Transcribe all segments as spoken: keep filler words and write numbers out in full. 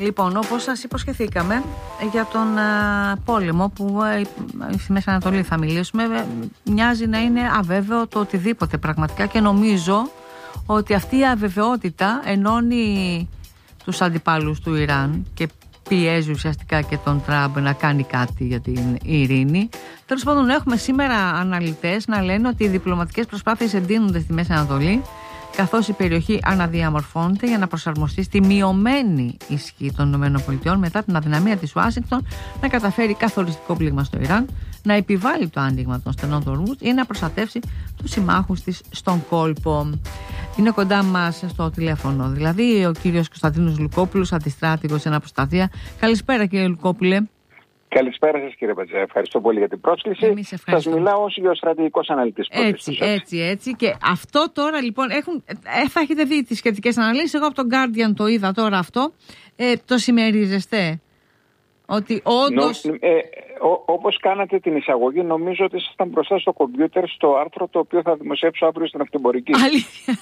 Λοιπόν, όπως σας υποσχεθήκαμε για τον α, πόλεμο που α, στη Μέση Ανατολή θα μιλήσουμε, μοιάζει να είναι αβέβαιο το οτιδήποτε πραγματικά, και νομίζω ότι αυτή η αβεβαιότητα ενώνει τους αντιπάλους του Ιράν και πιέζει ουσιαστικά και τον Τραμπ να κάνει κάτι για την ειρήνη. Τέλος πάντων, έχουμε σήμερα αναλυτές να λένε ότι οι διπλωματικές προσπάθειες εντείνονται στη Μέση Ανατολή, καθώς η περιοχή αναδιαμορφώνεται για να προσαρμοστεί στη μειωμένη ισχύ των ΗΠΑ μετά την αδυναμία της Ουάσιγκτον να καταφέρει καθοριστικό πλήγμα στο Ιράν, να επιβάλλει το άνοιγμα των στενών του Ορμούζ ή να προστατεύσει τους συμμάχους της στον κόλπο. Είναι κοντά μας στο τηλέφωνο δηλαδή ο κύριος Κωνσταντίνος Λουκόπουλος, αντιστράτηγος σε αναποσταθία. Καλησπέρα, κύριε Λουκόπουλε. Καλησπέρα σας, κύριε Πατζέ. Ευχαριστώ πολύ για την πρόσκληση. Σας μιλάω ως γεωστρατηγικός αναλυτής. Έτσι, έτσι, έτσι. Και αυτό τώρα λοιπόν έχουν, ε, θα έχετε δει τις σχετικές αναλύσεις. Εγώ από τον Guardian το είδα τώρα αυτό. Ε, το συμμερίζεστε? Ότι όντως... Νο, ε, ό, όπως κάνατε την εισαγωγή, νομίζω ότι ήσασταν μπροστά στο κομπιούτερ στο άρθρο το οποίο θα δημοσιεύσω αύριο στην Αυτεμπορική. Αλήθεια.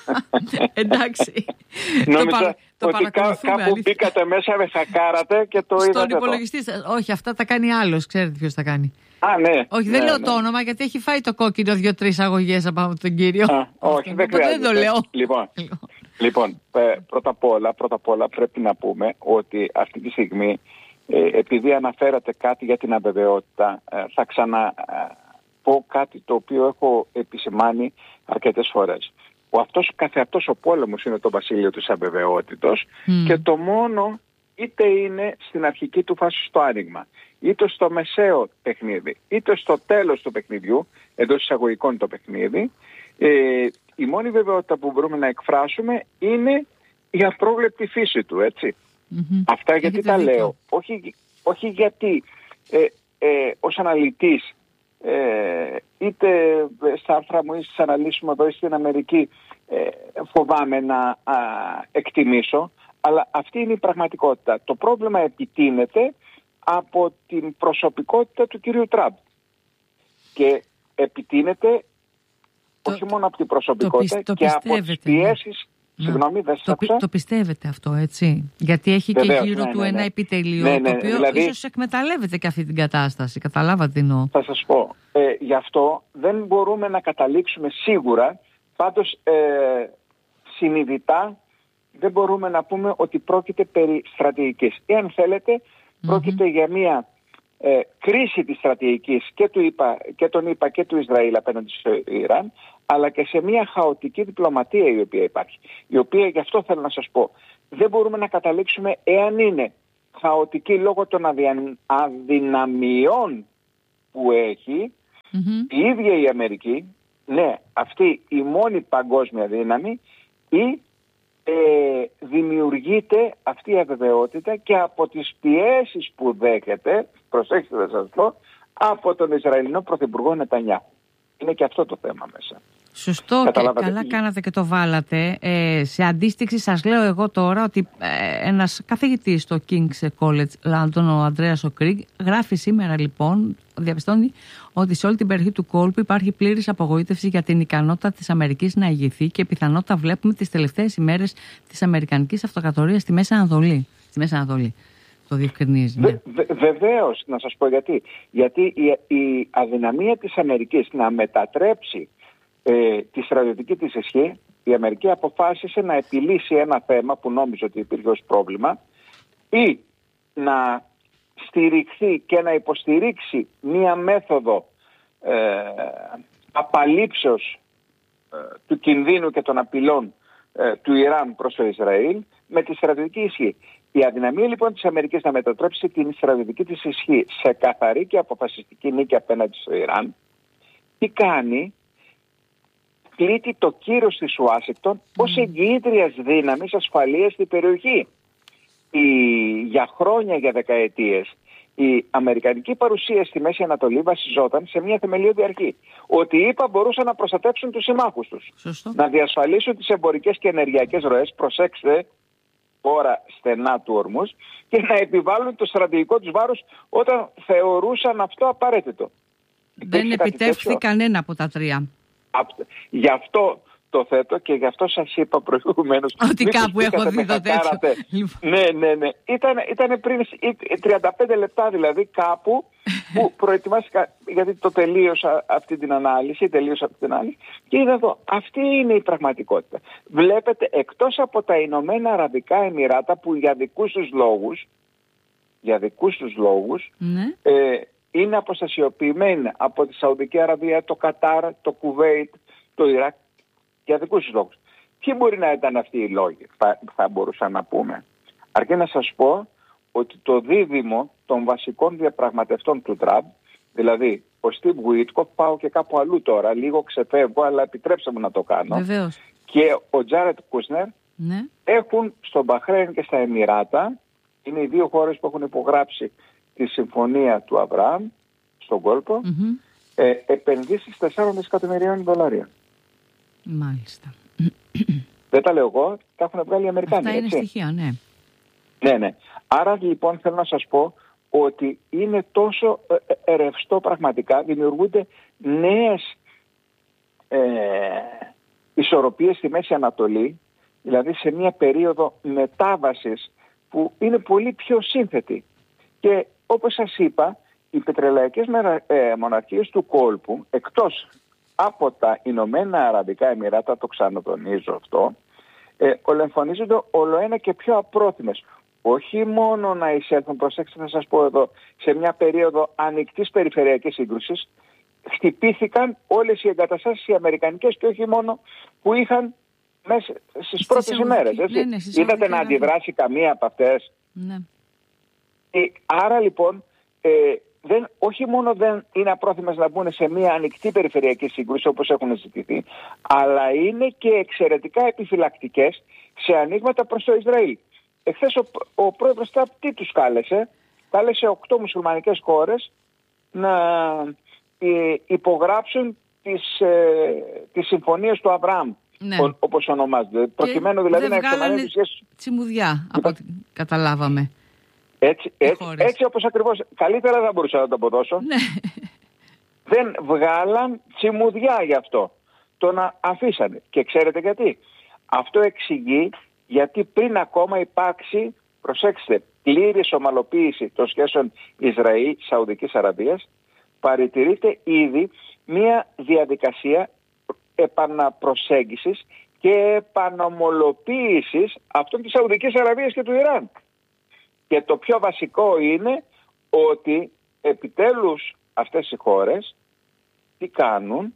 Εντάξει. Νόμιζα το ότι κά, κάπου αλήθεια. Μπήκατε μέσα, με χακάρατε και το είδατε. Στον υπολογιστή σας. Όχι, αυτά τα κάνει άλλος. Ξέρετε ποιος τα κάνει. Α, ναι. Όχι, δεν ναι, λέω ναι. το όνομα, γιατί έχει φάει το κόκκινο δύο-τρεις αγωγές από τον κύριο. Α, όχι, δεν χρειάζεται. Δεν το λέω. Λοιπόν, λοιπόν πρώτα απ' όλα, πρώτα απ' όλα πρέπει να πούμε ότι αυτή τη στιγμή, Ε, επειδή αναφέρατε κάτι για την αβεβαιότητα, ε, θα ξαναπώ κάτι το οποίο έχω επισημάνει αρκετές φορές. Ο αυτός, καθεαυτός ο πόλεμος είναι το βασίλειο της αβεβαιότητος mm. και το μόνο είτε είναι στην αρχική του φάση στο άνοιγμα, είτε στο μεσαίο παιχνίδι, είτε στο τέλος του παιχνιδιού, εντός εισαγωγικών το παιχνίδι, ε, η μόνη βεβαιότητα που μπορούμε να εκφράσουμε είναι η απρόβλεπτη φύση του, έτσι. Mm-hmm. Αυτά γιατί έχετε τα δίκιο. Λέω. Όχι, όχι γιατί ε, ε, ως αναλυτής ε, είτε στα άρθρα μου ή στις αναλύσεις μου εδώ στην Αμερική ε, φοβάμαι να α, εκτιμήσω, αλλά αυτή είναι η πραγματικότητα. Το πρόβλημα επιτείνεται από την προσωπικότητα του κυρίου Τραμπ και επιτείνεται το, όχι μόνο από την προσωπικότητα το, το, το και από τις πιέσεις. Συγγνώμη, δεν το, το πιστεύετε αυτό, έτσι? Γιατί έχει Βεβαίως, και γύρω ναι, του ναι, ένα ναι. επιτελείο ναι, ναι, το οποίο δηλαδή, ίσως εκμεταλλεύεται και αυτή την κατάσταση. Καταλάβατε τι εννοώ. Θα σας πω. Ε, γι' αυτό δεν μπορούμε να καταλήξουμε σίγουρα, πάντως ε, συνειδητά δεν μπορούμε να πούμε ότι πρόκειται περί στρατηγικής. Εάν θέλετε, πρόκειται mm-hmm. για μια ε, κρίση της στρατηγικής και, του ΙΠΑ, και των ΙΠΑ και του Ισραήλ απέναντι στο Ιράν, αλλά και σε μια χαοτική διπλωματία η οποία υπάρχει. Η οποία, γι' αυτό θέλω να σας πω, δεν μπορούμε να καταλήξουμε εάν είναι χαοτική λόγω των αδυναμιών που έχει mm-hmm. η ίδια η Αμερική, ναι, αυτή η μόνη παγκόσμια δύναμη, ή ε, δημιουργείται αυτή η αβεβαιότητα και από τις πιέσεις που δέχεται, προσέξτε θα σας πω, από τον Ισραηλινό Πρωθυπουργό Νετανιάχου. Είναι και αυτό το θέμα μέσα. Σωστό, και καλά κάνατε και το βάλατε. Ε, σε αντίστοιξη σας λέω εγώ τώρα ότι ε, ένας καθηγητής στο King's College London, ο Ανδρέας Οκρίγκ, γράφει σήμερα λοιπόν, διαπιστώνει ότι σε όλη την περιοχή του κόλπου υπάρχει πλήρης απογοήτευση για την ικανότητα της Αμερικής να ηγηθεί και πιθανότητα βλέπουμε τις τελευταίες ημέρες της αμερικανικής αυτοκρατορίας στη Μέση Ανατολή. Στη Μέση Ανατολή. Το διευκρινίζει. Ναι. Βε, βε, βεβαίως, να σας πω γιατί. Γιατί η, η αδυναμία της Αμερικής να μετατρέψει ε, τη στρατιωτική της ισχύ, η Αμερική αποφάσισε να επιλύσει ένα θέμα που νόμιζε ότι υπήρχε ως πρόβλημα ή να στηριχθεί και να υποστηρίξει μία μέθοδο ε, απαλήψεως ε, του κινδύνου και των απειλών ε, του Ιράν προς το Ισραήλ με τη στρατιωτική ισχύ. Η αδυναμία λοιπόν της Αμερικής να μετατρέψει την στρατιωτική της ισχύ σε καθαρή και αποφασιστική νίκη απέναντι στο Ιράν, τι κάνει? Πλήττει το κύρος της Ουάσιγκτον mm. ως εγγυήτριας δύναμης ασφαλείας στην περιοχή. Η, για χρόνια, για δεκαετίες, η αμερικανική παρουσία στη Μέση Ανατολή βασιζόταν σε μια θεμελιώδη αρχή. Ότι οι ΗΠΑ μπορούσαν να προστατεύσουν τους συμμάχους τους. Σωστό. Να διασφαλίσουν τις εμπορικές και ενεργειακές ροές, προσέξτε, πόρα στενά του Ορμούζ, και να επιβάλλουν το στρατηγικό τους βάρος όταν θεωρούσαν αυτό απαραίτητο. Δεν επιτεύχθη κανένα από τα τρία. Γι' αυτό το θέτω και γι' αυτό σας είπα προηγουμένως. Ότι κάπου έχω δει το τέτοιο. Ναι, ναι, ναι. Ήταν, ήταν πριν τριάντα πέντε λεπτά δηλαδή κάπου που προετοιμάστηκα, γιατί το τελείωσα αυτή την ανάλυση, τελείωσα αυτή την ανάλυση και είδα εδώ, αυτή είναι η πραγματικότητα. Βλέπετε, εκτός από τα Ηνωμένα Αραβικά Εμιράτα που για δικούς τους λόγους, για δικούς τους λόγους, ναι. ε, είναι αποστασιοποιημένοι από τη Σαουδική Αραβία, το Κατάρ, το Κουβέιτ, το Ιράκ, για δικούς τους λόγους. Ποιοι μπορεί να ήταν αυτοί οι λόγοι, θα, θα μπορούσα να πούμε. Αρκεί να σας πω ότι το δίδυμο των βασικών διαπραγματευτών του Τραμπ, δηλαδή ο Στιβ Γουίτκοφ, πάω και κάπου αλλού τώρα, λίγο ξεφεύγω, αλλά επιτρέψτε μου να το κάνω. Βεβαίως. Και ο Τζάρετ Κούσνερ, ναι. έχουν στο Μπαχρέιν και στα Εμιράτα, είναι οι δύο χώρες που έχουν υπογράψει τη συμφωνία του Αβραάμ στον κόλπο, Mm-hmm. ε, επενδύσεις τεσσάρων δισεκατομμυρίων δολάρια. Μάλιστα. Δεν τα λέω εγώ, τα έχουν βγάλει οι Αμερικάνοι. Αυτά είναι έτσι. στοιχεία, ναι. Ναι, ναι. Άρα λοιπόν θέλω να σας πω ότι είναι τόσο ε, ρευστό πραγματικά, δημιουργούνται νέες ε, ισορροπίες στη Μέση Ανατολή, δηλαδή σε μια περίοδο μετάβασης που είναι πολύ πιο σύνθετη. Και όπως σας είπα, οι πετρελαϊκές μοναρχίες του κόλπου, εκτός από τα Ηνωμένα Αραβικά Εμιράτα, το ξανατονίζω αυτό, ε, ολεμφωνίζονται ολοένα και πιο απρόθυμες. Όχι μόνο να εισέλθουν, προσέξτε θα σας πω εδώ, σε μια περίοδο ανοιχτής περιφερειακής σύγκρουσης, χτυπήθηκαν όλες οι εγκαταστάσεις οι αμερικανικές και όχι μόνο που είχαν μέσα στις πρώτες ημέρες. Ναι, ναι, είδατε να αντιδράσει καμία από αυτές. Ναι. Ε, άρα λοιπόν, ε, δεν, όχι μόνο δεν είναι απρόθυμες να μπουν σε μια ανοιχτή περιφερειακή σύγκρουση όπως έχουν ζητηθεί, αλλά είναι και εξαιρετικά επιφυλακτικές σε ανοίγματα προς το Ισραήλ. Εχθές ο, ο πρόεδρος Τραμπ τι τους κάλεσε? Κάλεσε οκτώ μουσουλμανικές χώρες να ε, υπογράψουν τις, ε, τις συμφωνίες του Αβραάμ, ναι. ο, όπως ονομάζεται. Προκειμένου δηλαδή να εξομαλύνουν τις σχέσεις. Τσιμουδιά, από ό,τι καταλάβαμε. Έτσι, έτσι, έτσι όπως ακριβώς, καλύτερα δεν μπορούσα να το αποδώσω. Ναι. Δεν βγάλαν τσιμουδιά γι' αυτό. Το να αφήσανε. Και ξέρετε γιατί? Αυτό εξηγεί γιατί πριν ακόμα υπάρξει, προσέξτε, πλήρης ομαλοποίηση των σχέσεων Ισραήλ-Σαουδικής Αραβίας, παρατηρείται ήδη μια διαδικασία επαναπροσέγγισης και επανομολοποίησης αυτών της Σαουδικής Αραβίας και του Ιράν. Και το πιο βασικό είναι ότι επιτέλους αυτές οι χώρες τι κάνουν?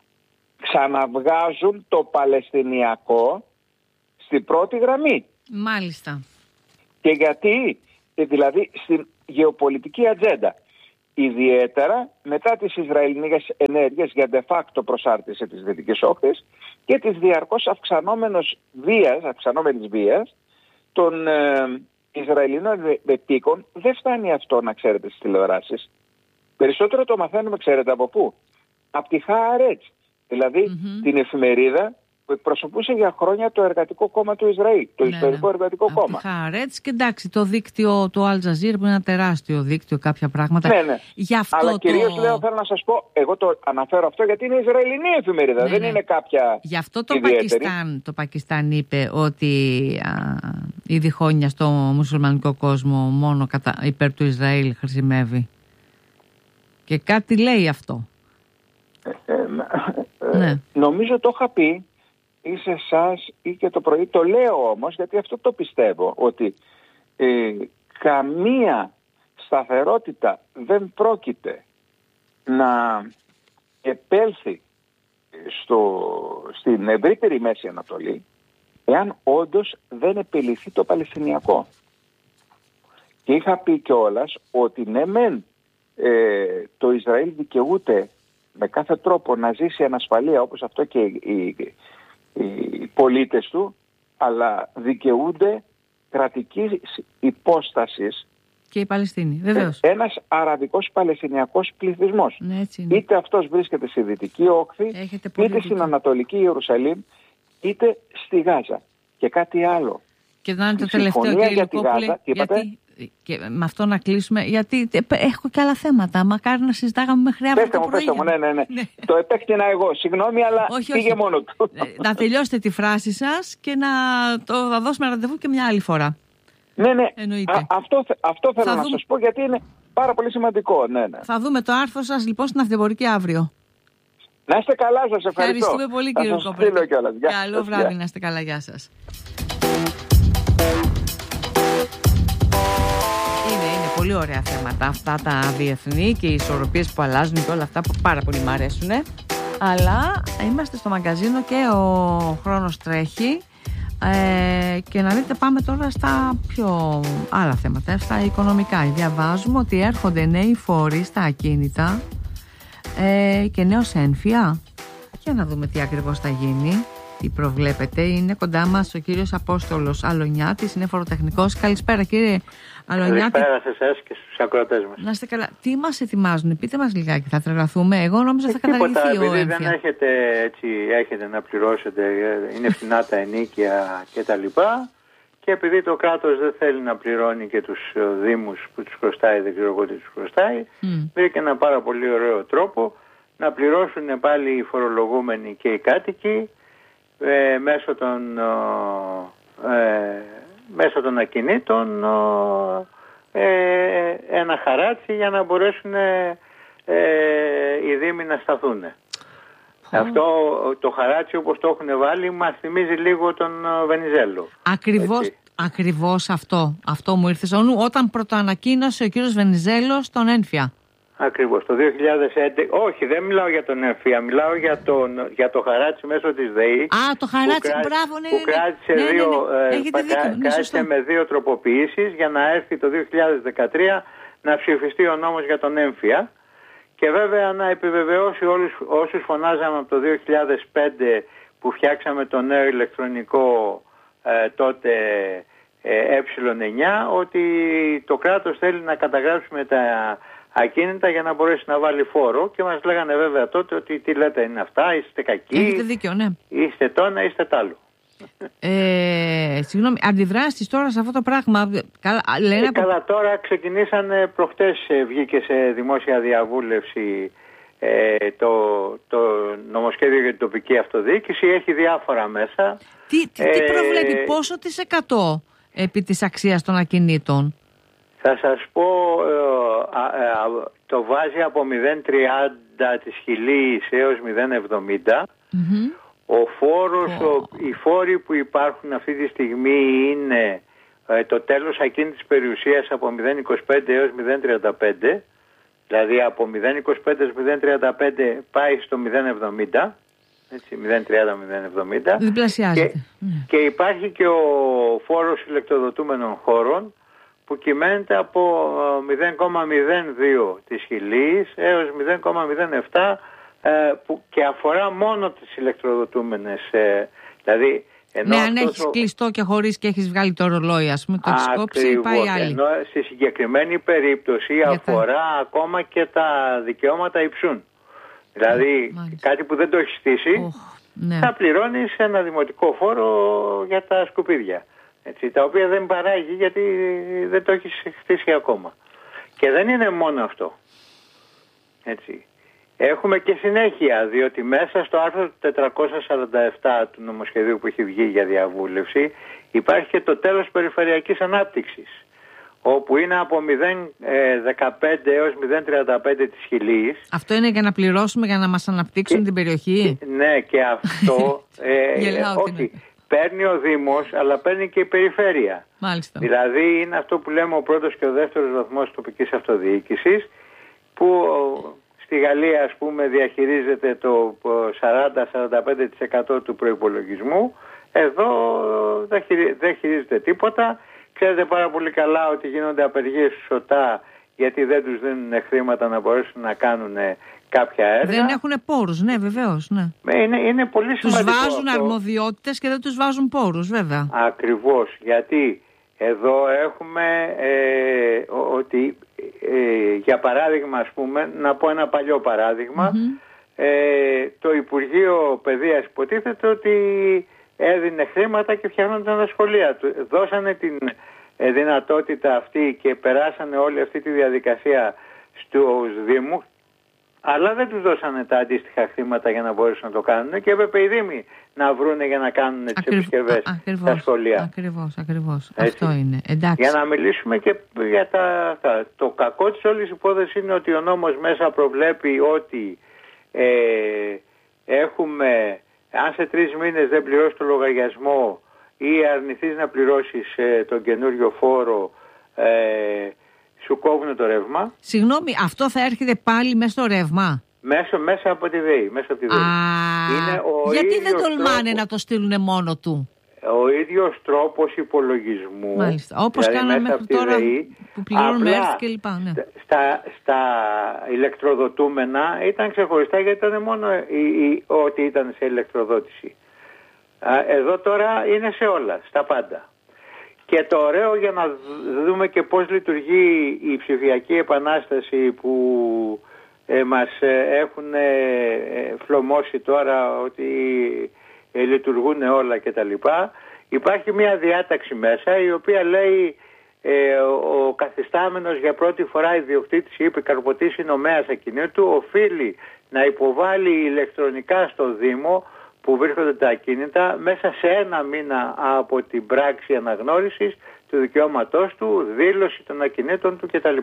Ξαναβγάζουν το Παλαιστινιακό στην πρώτη γραμμή. Μάλιστα. Και γιατί? Δηλαδή στην γεωπολιτική ατζέντα. Ιδιαίτερα μετά τις Ισραηλινές ενέργειες για de facto προσάρτηση της Δυτικής Όχθης και της διαρκώς αυξανόμενης βίας, αυξανόμενης βίας των ε, Ισραηλινών επίκων. Δεν φτάνει αυτό να ξέρετε στις τηλεοράσεις. Περισσότερο το μαθαίνουμε, ξέρετε από πού? Από τη Χаарετς, δηλαδή mm-hmm. την εφημερίδα που εκπροσωπούσε για χρόνια το Εργατικό Κόμμα του Ισραήλ, το ναι, Ιστορικό ναι. Εργατικό από Κόμμα. Χаарετς και εντάξει, το δίκτυο του Al Jazeera που είναι ένα τεράστιο δίκτυο, κάποια πράγματα. Ναι, ναι. Γι' αυτό αλλά το... κυρίως λέω, θέλω να σας πω, εγώ το αναφέρω αυτό γιατί είναι Ισραηλινή εφημερίδα, ναι, δεν ναι. είναι κάποια. Γι' αυτό το Πακιστάν, το Πακιστάν είπε ότι α, η διχόνοια στο μουσουλμανικό κόσμο μόνο κατά, υπέρ του Ισραήλ χρησιμεύει. Και κάτι λέει αυτό. Ε, ε, ε, ναι. Νομίζω το είχα πει ή σε εσάς ή και το πρωί. Το λέω όμως γιατί αυτό το πιστεύω, ότι ε, καμία σταθερότητα δεν πρόκειται να επέλθει στο, στην ευρύτερη Μέση Ανατολή εάν όντως δεν επιληθεί το Παλαιστινιακό. Και είχα πει κιόλας ότι ναι μεν ε, το Ισραήλ δικαιούται με κάθε τρόπο να ζήσει ανασφαλεία όπως αυτό και οι, οι πολίτες του, αλλά δικαιούνται κρατικής υπόστασης και οι Παλαιστίνοι, βεβαίως. Ένας αραβικός παλαιστινιακός πληθυσμός. Ναι, έτσι είναι. Είτε αυτός βρίσκεται στη Δυτική Όχθη, είτε στην Ανατολική Ιερουσαλήμ, είτε στη Γάζα. Και κάτι άλλο. Και να είναι το τελευταίο, κύριε Λουκόπουλε, γιατί Και με αυτό να κλείσουμε, γιατί έχω και άλλα θέματα. Μακάρι να συζητάγαμε μέχρι αύριο. Πέστε μου, πέστε μου, ναι, ναι, ναι. ναι. Το επέκτηνα εγώ. Συγγνώμη, αλλά όχι, πήγε όχι. μόνο του. Να τελειώσετε τη φράση σας και να το θα δώσουμε ραντεβού και μια άλλη φορά. Ναι, ναι. Α, αυτό, αυτό θέλω θα να δούμε... σας πω, γιατί είναι πάρα πολύ σημαντικό. Ναι, ναι. Θα δούμε το άρθρο σας λοιπόν στην Αυτεμπορική αύριο. Να είστε καλά, σας ευχαριστώ. Ευχαριστούμε πολύ, κύριε Λουκόπουλε. Καλό βράδυ, να είστε καλά, γεια σας. Είναι, είναι πολύ ωραία θέματα αυτά τα διεθνή και οι ισορροπίες που αλλάζουν και όλα αυτά που πάρα πολύ μου αρέσουν. Αλλά είμαστε στο μαγκαζίνο και ο χρόνος τρέχει. Ε, και να δείτε, πάμε τώρα στα πιο άλλα θέματα, στα οικονομικά. Διαβάζουμε ότι έρχονται νέοι φόροι στα ακίνητα ε, και νέος ένφια. Για να δούμε τι ακριβώς θα γίνει, τι προβλέπετε. Είναι κοντά μας ο κύριος Απόστολος Αλονιάτης, είναι φοροτεχνικός. Καλησπέρα, κύριε Αλονιάτη. Καλησπέρα σε εσάς και στους ακροατές μας. Να είστε καλά. Τι μας ετοιμάζουν, πείτε μας λιγάκι, θα τρελαθούμε. Εγώ νόμιζα θα καταργηθεί ο έμφυα. Δεν έχετε, έτσι, έχετε να πληρώσετε, είναι φθηνά τα ενοίκια κτλ. Και επειδή το κράτος δεν θέλει να πληρώνει και τους δήμους που τους χρωστάει, δεν ξέρω εγώ τι τους χρωστάει, mm. βρήκε ένα πάρα πολύ ωραίο τρόπο να πληρώσουν πάλι οι φορολογούμενοι και οι κάτοικοι ε, μέσω των... Ε, μέσω των ακινήτων ε, ένα χαράτσι για να μπορέσουν ε, οι δήμοι να σταθούν. Oh. Αυτό το χαράτσι, όπως το έχουν βάλει, μας θυμίζει λίγο τον Βενιζέλο. Ακριβώς, ακριβώς αυτό, αυτό μου ήρθε στο νου όταν πρωτοανακοίνωσε ο κύριος Βενιζέλος τον ένφια. Ακριβώς, το δύο χιλιάδες έντεκα, όχι, δεν μιλάω για τον έμφυα, μιλάω για, τον, για το χαράτσι μέσω της ΔΕΗ. Α, το χαράτσι, που μπράβο, ναι, που ναι, κράτησε, ναι, δύο, ναι, ναι. Ε, ναι, κράτησε με δύο τροποποιήσεις για να έρθει το δύο χιλιάδες δεκατρία να ψηφιστεί ο νόμος για τον έμφυα. Και βέβαια να επιβεβαιώσει όλους όσους φωνάζαμε από το δύο χιλιάδες πέντε που φτιάξαμε το νέο ηλεκτρονικό ε, τότε ε, ε εννιά, ότι το κράτος θέλει να καταγράψουμε τα ακίνητα για να μπορέσει να βάλει φόρο, και μας λέγανε βέβαια τότε ότι τι λέτε είναι αυτά, είστε κακοί, έχετε δίκιο, ναι. είστε το ένα, είστε τ' άλλο. Ε, συγγνώμη, αντιδράσεις τώρα σε αυτό το πράγμα. Καλά, λένε... ε, καλά, τώρα ξεκινήσανε προχτές, βγήκε σε δημόσια διαβούλευση ε, το, το νομοσχέδιο για την τοπική αυτοδιοίκηση, έχει διάφορα μέσα. Τι, τι, ε, τι προβλέπει, πόσο της εκατό επί της αξίας των ακινήτων? Θα σας πω, ε, ε, ε, το βάζει από μηδέν κόμμα τριάντα της χιλίης έως μηδέν κόμμα εβδομήντα. Mm-hmm. Ο φόρος, oh. ο, οι φόροι που υπάρχουν αυτή τη στιγμή είναι ε, το τέλος ακίνητης περιουσίας από μηδέν κόμμα είκοσι πέντε έως μηδέν κόμμα τριάντα πέντε. Δηλαδή από μηδέν κόμμα είκοσι πέντε έως μηδέν κόμμα τριάντα πέντε πάει στο μηδέν κόμμα εβδομήντα. Έτσι, μηδέν κόμμα τριάντα με μηδέν κόμμα εβδομήντα. Διπλασιάζεται. Και, mm. και υπάρχει και ο φόρος ηλεκτροδοτούμενων χώρων, που κυμαίνεται από μηδέν κόμμα μηδέν δύο της χιλίης έως μηδέν κόμμα μηδέν επτά, ε, που και αφορά μόνο τις ηλεκτροδοτούμενες. Ε, δηλαδή, ενώ ναι, αν έχεις ο... κλειστό και χωρίς και έχεις βγάλει το ρολόι, ας πούμε, το έχεις κόψει, πάει άλλη. Ενώ στη συγκεκριμένη περίπτωση Για αφορά τα... ακόμα και τα δικαιώματα υψούν. Δηλαδή, oh, κάτι που δεν το έχει στήσει, oh, ναι. θα πληρώνεις ένα δημοτικό φόρο για τα σκουπίδια. Έτσι, τα οποία δεν παράγει γιατί δεν το έχει χτίσει ακόμα. Και δεν είναι μόνο αυτό. Έτσι. Έχουμε και συνέχεια, διότι μέσα στο άρθρο τετρακόσια σαράντα επτά του νομοσχεδίου που έχει βγει για διαβούλευση υπάρχει και το τέλος περιφερειακής ανάπτυξης, όπου είναι από μηδέν κόμμα δεκαπέντε έως μηδέν κόμμα τριάντα πέντε της χιλίης. Αυτό είναι για να πληρώσουμε, για να μας αναπτύξουν και, την περιοχή. Ναι, και αυτό ε, Γελάω, όχι. Παίρνει ο Δήμος, αλλά παίρνει και η περιφέρεια. Μάλιστα. Δηλαδή είναι αυτό που λέμε ο πρώτος και ο δεύτερος βαθμός τοπικής αυτοδιοίκησης, που στη Γαλλία, ας πούμε, διαχειρίζεται το σαράντα με σαράντα πέντε τοις εκατό του προϋπολογισμού. Εδώ δεν χειρίζεται τίποτα. Ξέρετε πάρα πολύ καλά ότι γίνονται απεργίες σωτά γιατί δεν τους δίνουν χρήματα να μπορέσουν να κάνουν κάποια έργα. Δεν έχουν πόρους, ναι, βεβαίως. Ναι. Είναι, είναι πολύ σημαντικό. Τους βάζουν αυτό. αρμοδιότητες και δεν τους βάζουν πόρους, βέβαια. Ακριβώς, γιατί εδώ έχουμε ε, ότι ε, για παράδειγμα, ας πούμε, να πω ένα παλιό παράδειγμα, mm-hmm. ε, το Υπουργείο Παιδείας υποτίθεται ότι έδινε χρήματα και φτιάχνονταν τα σχολεία του. Δώσανε την ε, δυνατότητα αυτή και περάσανε όλη αυτή τη διαδικασία στους Δήμους, αλλά δεν τους δώσανε τα αντίστοιχα χρήματα για να μπορέσουν να το κάνουν και έπρεπε οι Δήμοι να βρούνε για να κάνουν τις Ακριβ... επισκευές στα σχολεία. Ακριβώς, ακριβώς. Αυτό είναι. Εντάξει. Για να μιλήσουμε και για τα, τα... Το κακό της όλης υπόθεσης είναι ότι ο νόμος μέσα προβλέπει ότι ε, έχουμε, αν σε τρεις μήνες δεν πληρώσεις το λογαριασμό ή αρνηθείς να πληρώσεις ε, τον καινούριο φόρο, ε, σου κόβουν το ρεύμα. Συγγνώμη, αυτό θα έρχεται πάλι μέσα στο ρεύμα? Μέσα, μέσα από τη ΔΕΗ. Μέσα από τη ΔΕΗ. Είναι ο γιατί δεν τολμάνε τρόπος, να το στείλουν μόνο του? Ο ίδιος τρόπος υπολογισμού. Μάλιστα. Όπως δηλαδή κάναμε μέχρι τώρα ΔΕΗ, που πληρώνουμε έρθει και λοιπά. Ναι. Στα, στα ηλεκτροδοτούμενα ήταν ξεχωριστά γιατί ήταν μόνο η, η, ό,τι ήταν σε ηλεκτροδότηση. Εδώ τώρα είναι σε όλα, στα πάντα. Και το ωραίο για να δούμε και πώς λειτουργεί η ψηφιακή επανάσταση που ε, μας έχουν ε, φλωμώσει τώρα ότι ε, λειτουργούν όλα κτλ. Υπάρχει μια διάταξη μέσα η οποία λέει ε, ο καθιστάμενος για πρώτη φορά ιδιοκτήτης ή επικαρποτής νομέας ακινήτου οφείλει να υποβάλει ηλεκτρονικά στο Δήμο που βρίσκονται τα ακίνητα μέσα σε ένα μήνα από την πράξη αναγνώρισης του δικαιώματός του, δήλωση των ακινήτων του κτλ.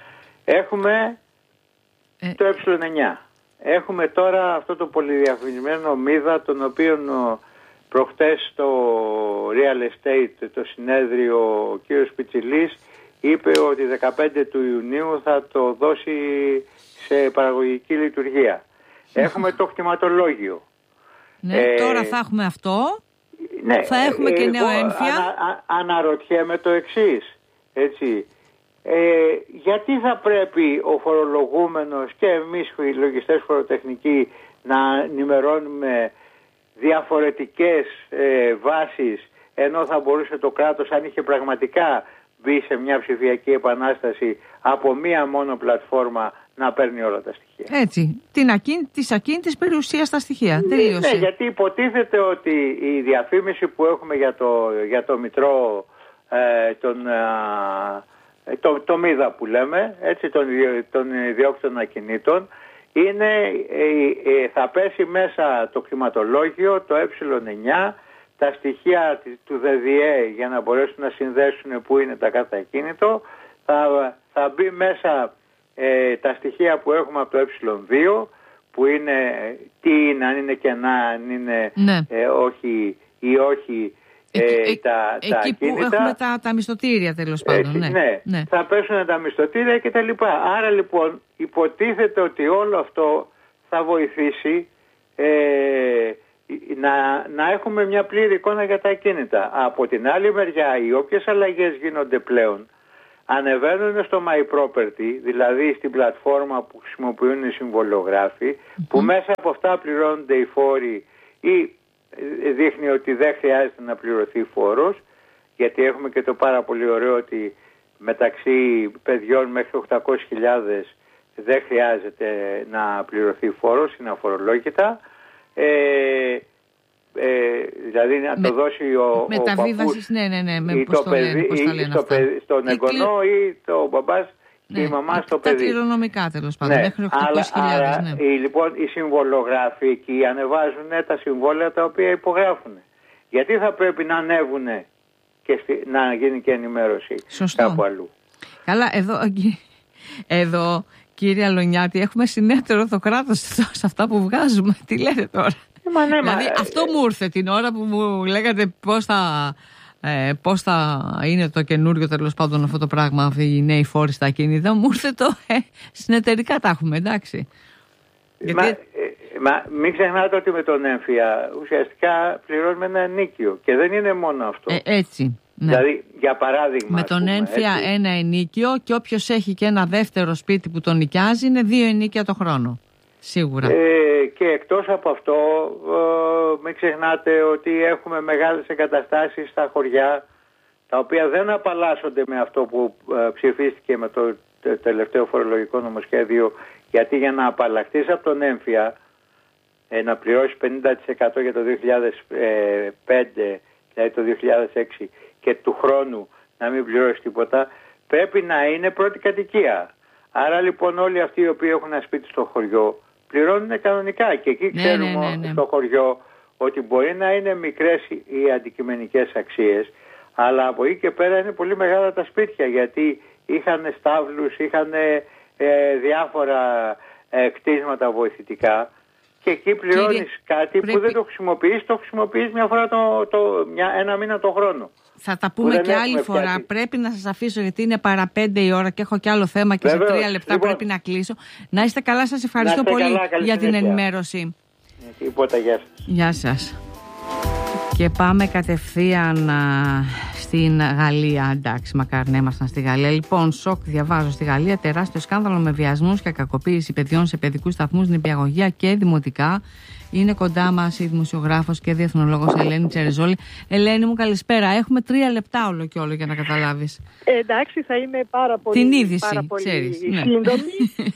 Έχουμε ε... το ε εννιά. Έχουμε τώρα αυτό το πολυδιαφημισμένο μίδα, τον οποίο προχτές στο Real Estate, το συνέδριο, ο κύριος Πιτσιλής είπε ότι δεκαπέντε του Ιουνίου θα το δώσει σε παραγωγική λειτουργία. Έχουμε το κτηματολόγιο. Ναι, ε, τώρα θα έχουμε αυτό, ναι, θα έχουμε ε, και νέο έμφυα. Ανα, α, αναρωτιέμαι το εξής, έτσι, ε, γιατί θα πρέπει ο φορολογούμενος και εμείς οι λογιστές φοροτεχνικοί να ενημερώνουμε διαφορετικές ε, βάσεις, ενώ θα μπορούσε το κράτος, αν είχε πραγματικά μπει σε μια ψηφιακή επανάσταση, από μία μόνο πλατφόρμα να παίρνει όλα τα στοιχεία. Έτσι, την ακίν, της ακίνητης περιουσίας στα στοιχεία. Ναι, τελείωσε. Ναι, γιατί υποτίθεται ότι η διαφήμιση που έχουμε για το, για το μητρό, ε, τον, ε, το, το μίδα που λέμε, έτσι, των, των ιδιόκτητων ακινήτων, είναι, ε, ε, θα πέσει μέσα το κτηματολόγιο, το ε εννιά, τα στοιχεία του ΔΔΕ για να μπορέσουν να συνδέσουν που είναι τα κάθε ακίνητο, θα, θα μπει μέσα ε, τα στοιχεία που έχουμε από το ε δύο, που είναι τι είναι, αν είναι κενά, αν είναι ναι. ε, όχι ή όχι ε, ε, τα, εκεί τα εκεί ακίνητα. Που έχουμε τα, τα μισθωτήρια τέλος πάντων. Ε, ναι. Ναι. Ναι, θα πέσουν τα μισθωτήρια και τα λοιπά. Άρα λοιπόν υποτίθεται ότι όλο αυτό θα βοηθήσει ε, να, να έχουμε μια πλήρη εικόνα για τα ακίνητα. Από την άλλη μεριά, οι όποιες αλλαγές γίνονται πλέον ανεβαίνουν στο My Property, δηλαδή στην πλατφόρμα που χρησιμοποιούν οι συμβολογράφοι, mm-hmm. που μέσα από αυτά πληρώνονται οι φόροι ή δείχνει ότι δεν χρειάζεται να πληρωθεί φόρος, γιατί έχουμε και το πάρα πολύ ωραίο ότι μεταξύ παιδιών μέχρι οκτακόσιες χιλιάδες δεν χρειάζεται να πληρωθεί φόρος, είναι αφορολόγητα. Ε, ε, δηλαδή να με, το δώσει ο, ο παππούς ναι, ναι, ναι, με, ή το παιδί, ή στο παιδί, στον εγγονό ή το μπαμπάς ναι, και η μαμά στο τα παιδί. Τα κληρονομικά τέλος πάντων, ναι, μέχρι οκτακόσιες χιλιάδες. Ναι. Οι, λοιπόν, οι συμβολογράφοι εκεί ανεβάζουν τα συμβόλαια τα οποία υπογράφουν. Γιατί θα πρέπει να ανέβουν και στη, να γίνει και ενημέρωση Σωστό. Κάπου αλλού. Καλά, εδώ, εδώ κύριε Αλονιάτη, έχουμε συνέτερο το κράτος σε αυτά που βγάζουμε. Τι λέτε τώρα? Μα ναι, δηλαδή μα, αυτό μου ήρθε την ώρα που μου λέγατε πώς θα, ε, πώς θα είναι το καινούριο τέλος πάντων αυτό το πράγμα, αυτοί οι νέοι φόροι στα ακίνητα. Μου ήρθε το ε, συνεταιρικά τα έχουμε, εντάξει. Μα, Γιατί... ε, μα μην ξεχνάτε ότι με τον έμφυα ουσιαστικά πληρώνουμε ένα ενίκιο και δεν είναι μόνο αυτό. Ε, έτσι. Ναι. Δηλαδή, για παράδειγμα. Με τον έμφυα ένα ενίκιο και όποιος έχει και ένα δεύτερο σπίτι που τον νοικιάζει είναι δύο ενίκια το χρόνο. Σίγουρα. Ε, και εκτός από αυτό, ε, μην ξεχνάτε ότι έχουμε μεγάλες εγκαταστάσεις στα χωριά, τα οποία δεν απαλλάσσονται με αυτό που ε, ψηφίστηκε με το τελευταίο φορολογικό νομοσχέδιο, γιατί για να απαλλαχθείς από τον έμφυα, ε, να πληρώσεις πενήντα τοις εκατό για το δύο χιλιάδες πέντε, δηλαδή το δύο χιλιάδες έξι, και του χρόνου να μην πληρώσει τίποτα, πρέπει να είναι πρώτη κατοικία. Άρα λοιπόν όλοι αυτοί οι οποίοι έχουν ένα σπίτι στο χωριό πληρώνουν κανονικά και εκεί ναι, ξέρουμε ναι, ναι, ναι. στο χωριό ότι μπορεί να είναι μικρές οι αντικειμενικές αξίες, αλλά από εκεί και πέρα είναι πολύ μεγάλα τα σπίτια, γιατί είχαν στάβλους, είχαν ε, διάφορα ε, κτίσματα βοηθητικά και εκεί πληρώνεις Κύριε, κάτι πρέπει... που δεν το χρησιμοποιείς, το χρησιμοποιείς μια φορά το, το, μια, ένα μήνα το χρόνο. Θα τα πούμε και άλλη φορά. Φτιάξει. Πρέπει να σας αφήσω γιατί είναι παρά πέντε η ώρα και έχω και άλλο θέμα και Βεβαίως. σε τρία λεπτά λοιπόν, πρέπει να κλείσω. Να είστε καλά, σας ευχαριστώ πολύ καλά, για την ενημέρωση. Τίποτα, γεια σας. Γεια σας. Και πάμε κατευθείαν α, στην Γαλλία. Εντάξει, μακάρι να ήμασταν στη Γαλλία. Λοιπόν, σοκ διαβάζω στη Γαλλία. Τεράστιο σκάνδαλο με βιασμούς και κακοποίηση παιδιών σε παιδικούς σταθμούς, νηπιαγωγεία και δημοτικά. Είναι κοντά μας η δημοσιογράφος και διεθνολόγος Ελένη Τσερεζόλη. Ελένη μου, καλησπέρα. Έχουμε τρία λεπτά όλο και όλο για να καταλάβεις. Ε, εντάξει, θα είμαι πάρα πολύ, Την είδηση, πάρα πολύ ξέρεις, ναι. σύντομη.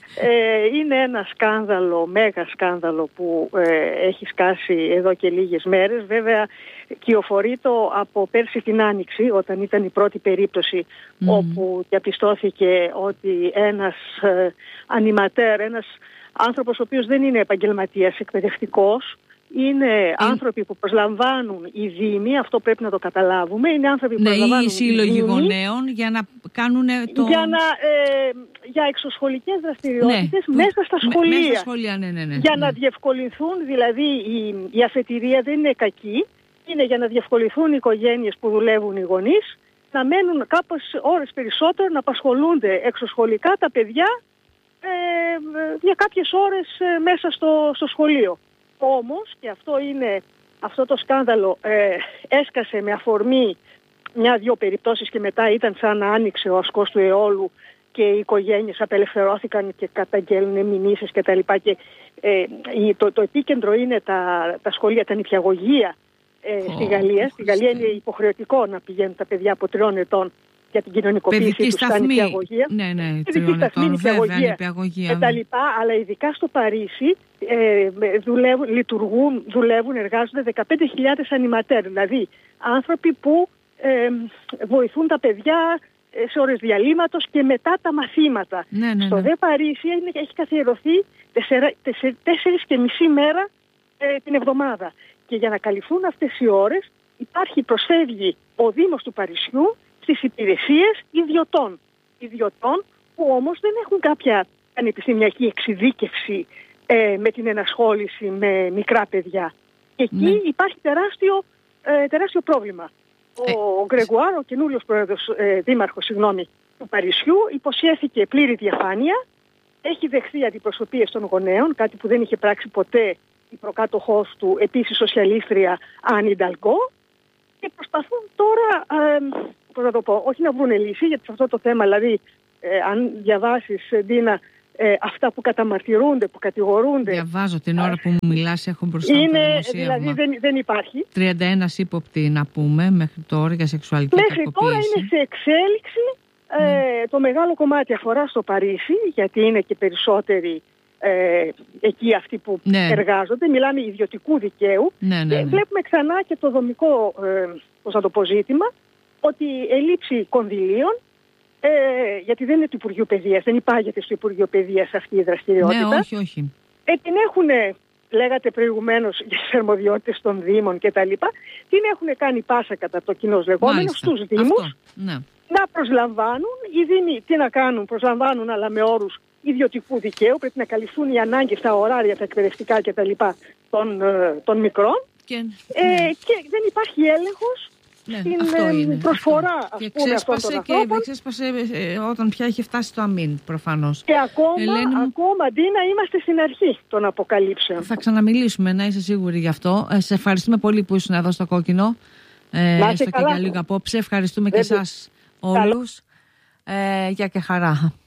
ε, είναι ένα σκάνδαλο, μέγα σκάνδαλο που ε, έχει σκάσει εδώ και λίγες μέρες. Βέβαια, κυοφορεί το από πέρσι την Άνοιξη, όταν ήταν η πρώτη περίπτωση mm. όπου διαπιστώθηκε ότι ένας ε, ανιματέρ, ένας άνθρωπος ο οποίος δεν είναι επαγγελματίας εκπαιδευτικός, είναι mm. άνθρωποι που προσλαμβάνουν οι δήμοι, αυτό πρέπει να το καταλάβουμε, είναι άνθρωποι που ναι, προσλαμβάνουν οι σύλλογοι γονέων για να κάνουν το... Για, να, ε, για εξωσχολικές δραστηριότητες ναι, μέσα στα σχολεία. Μέσα στα σχολεία ναι, ναι, ναι, για ναι. να διευκολυνθούν, δηλαδή η, η αφετηρία δεν είναι κακή, είναι για να διευκολυνθούν οι οικογένειες που δουλεύουν οι γονείς, να μένουν κάπως ώρες περισσότερο, να απασχολούνται εξωσχολικά τα παιδιά Ε, για κάποιες ώρες ε, μέσα στο, στο σχολείο. Όμως, και αυτό είναι, αυτό το σκάνδαλο ε, έσκασε με αφορμή μια-δυο περιπτώσεις και μετά ήταν σαν να άνοιξε ο ασκός του αιώλου και οι οικογένειες απελευθερώθηκαν και καταγγέλνουν μηνύσεις και τα λοιπά και ε, το, το επίκεντρο είναι τα, τα σχολεία, τα νηπιαγωγεία ε, oh, στη Γαλλία. Στη Γαλλία είναι υποχρεωτικό να πηγαίνουν τα παιδιά από τριών ετών για την κοινωνικοποίηση του στα νηπιαγωγεία. Ναι, ναι, τριών ετών, νηπιαγωγεία και τα λοιπά, αλλά ειδικά στο Παρίσι ε, δουλεύουν, λειτουργούν, δουλεύουν, εργάζονται δεκαπέντε χιλιάδες ανιματέρ, δηλαδή άνθρωποι που ε, βοηθούν τα παιδιά σε ώρες διαλύματος και μετά τα μαθήματα. Ναι, ναι, στο ναι. δε Παρίσι έχει καθιερωθεί τέσσερις και μισή μέρα ε, την εβδομάδα. Και για να καλυφθούν αυτές οι ώρες υπάρχει, προσφεύγει ο Δήμος του Παρισιού στις υπηρεσίες ιδιωτών. Ιδιωτών που όμως δεν έχουν κάποια πανεπιστημιακή εξειδίκευση ε, με την ενασχόληση με μικρά παιδιά. Και εκεί ναι. υπάρχει τεράστιο, ε, τεράστιο πρόβλημα. Ο, ο Γκρεγουάρ, ο καινούριος πρόεδρος, ε, δήμαρχος συγγνώμη, του Παρισιού, υποσχέθηκε πλήρη διαφάνεια, έχει δεχθεί αντιπροσωπείες των γονέων, κάτι που δεν είχε πράξει ποτέ η προκάτοχός του, επίσης σοσιαλίστρια Άννη Ινταλγκό, και προσπαθούν τώρα, ε, πώς να το πω, όχι να βρουν λύση, γιατί σε αυτό το θέμα, δηλαδή, ε, αν διαβάσεις, Ντίνα, ε, αυτά που καταμαρτυρούνται, που κατηγορούνται. Διαβάζω την ώρα που μου μιλάς, έχω μπροστά μου το δημοσίευμα. Δηλαδή δεν, δεν υπάρχει. τριάντα ένα ύποπτοι να πούμε μέχρι τώρα για σεξουαλική μέχρι κακοποίηση. Μέχρι τώρα είναι σε εξέλιξη. Ε, το μεγάλο κομμάτι αφορά στο Παρίσι, γιατί είναι και περισσότεροι ε, εκεί αυτοί που ναι. εργάζονται. Μιλάμε ιδιωτικού δικαίου. Ναι, ναι, ναι. Ε, βλέπουμε ξανά και το δομικό ε, πώς να το πω, ζήτημα, ότι ελλείψη κονδυλίων, ε, γιατί δεν είναι του Υπουργείου Παιδείας, δεν υπάγεται στο Υπουργείο Παιδείας αυτή η δραστηριότητα. Ναι, όχι, όχι. Ε, την έχουν, λέγατε προηγουμένως, για τις αρμοδιότητες των Δήμων κτλ. Την έχουν κάνει πάσα κατά το κοινός λεγόμενο στους Δήμους. Ναι. Να προσλαμβάνουν, οι Δήμοι τι να κάνουν, προσλαμβάνουν αλλά με όρους ιδιωτικού δικαίου, πρέπει να καλυφθούν οι ανάγκες, τα ωράρια, τα εκπαιδευτικά κτλ. των, των μικρών και, ε, ναι. και δεν υπάρχει έλεγχος ναι, στην προσφορά αυτό. Ας πούμε, αυτών των ανθρώπων. Και ξέσπασε ε, όταν πια έχει φτάσει στο αμήν προφανώς. Και ακόμα, Ελένη, ακόμα Ντίνα, είμαστε στην αρχή των αποκαλύψεων. Θα ξαναμιλήσουμε, να είσαι σίγουρη γι' αυτό. Ε, σε ευχαριστούμε πολύ που ήσουν εδώ στο Κόκκινο. Ε, έστω και για λίγο απόψε. Ευχαριστούμε δεν και εσάς όλους. Ε, για και χαρά.